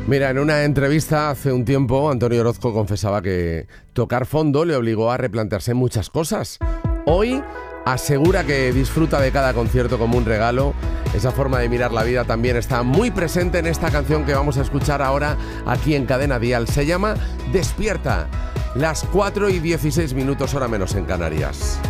Mira, en una entrevista hace un tiempo, Antonio Orozco confesaba que tocar fondo le obligó a replantearse muchas cosas. Hoy asegura que disfruta de cada concierto como un regalo. Esa forma de mirar la vida también está muy presente en esta canción que vamos a escuchar ahora aquí en Cadena Dial. Se llama Despierta, las 4:16 hora menos en Canarias.